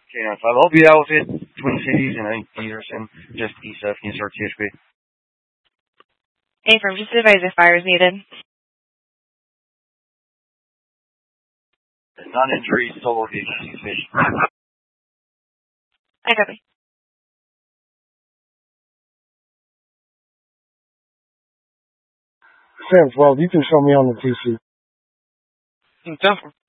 K95. I'll be out with it. Twin Cities and Peterson, just east of Kinstar THB. Affirm, just advise if fire is needed. Non-injury, solo location, fish. I copy. Sam 12, you can show me on the TC. 10-4.